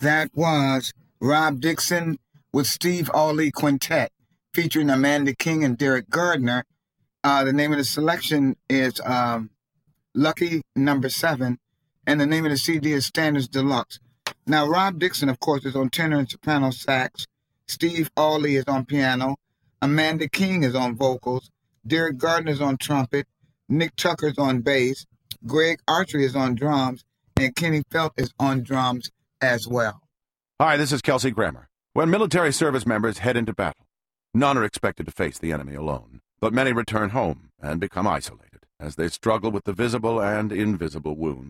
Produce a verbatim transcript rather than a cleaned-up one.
That was Rob Dixon with Steve Auley Quintet, featuring Amanda King and Derek Gardner. Uh, the name of the selection is um, Lucky Number Seven, and the name of the C D is Standards Deluxe. Now, Rob Dixon, of course, is on tenor and soprano sax. Steve Auley is on piano. Amanda King is on vocals. Derek Gardner is on trumpet. Nick Tucker is on bass. Greg Archery is on drums. And Kenny Felt is on drums as well. Hi, this is Kelsey Grammer. When military service members head into battle, none are expected to face the enemy alone, but many return home and become isolated as they struggle with the visible and invisible wounds